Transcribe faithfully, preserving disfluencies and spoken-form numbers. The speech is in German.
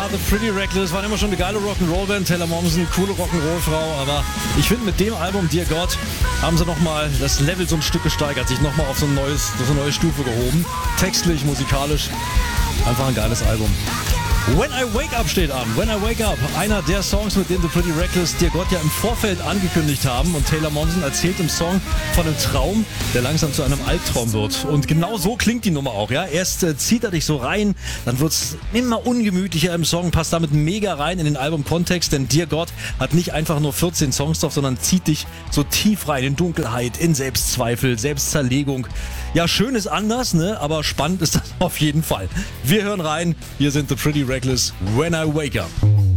The Pretty Reckless waren immer schon eine geile Rock'n'Roll-Band. Taylor Momsen, coole Rock'n'Roll-Frau. Aber ich finde, mit dem Album Dear God haben sie nochmal das Level so ein Stück gesteigert, sich nochmal auf so, ein neues, so eine neue Stufe gehoben. Textlich, musikalisch. Einfach ein geiles Album. When I Wake Up steht an. When I Wake Up, einer der Songs, mit denen The Pretty Reckless Dear God ja im Vorfeld angekündigt haben. Und Taylor Momsen erzählt im Song von einem Traum, der langsam zu einem Albtraum wird. Und genau so klingt die Nummer auch. Ja, erst äh, zieht er dich so rein, dann wird es immer ungemütlicher im Song, passt damit mega rein in den Albumkontext. Denn Dear God hat nicht einfach nur vierzehn Songs drauf, sondern zieht dich so tief rein in Dunkelheit, in Selbstzweifel, Selbstzerlegung. Ja, schön ist anders, ne? Aber spannend ist das auf jeden Fall. Wir hören rein. Hier sind The Pretty Reckless, When I Wake Up.